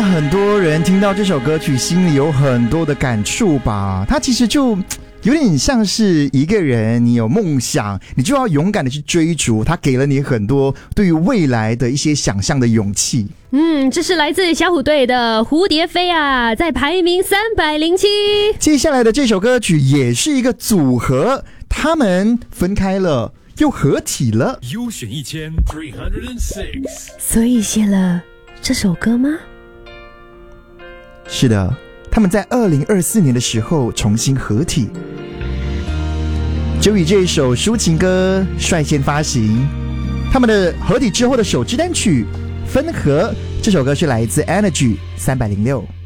很多人听到这首歌曲心里有很多的感触吧，它其实就有点像是一个人，你有梦想，你就要勇敢的去追逐，它给了你很多对于未来的一些想象的勇气。 这是来自小虎队的蝴蝶飞啊，在排名307。 接下来的这首歌曲也是一个组合，他们分开了又合体了。 优选1306， 所以写了这首歌吗？ 是的，他们在2024年的时候重新合体，就以这一首抒情歌率先发行。他们的合体之后的首支单曲《分合》，这首歌是来自 Energy 306。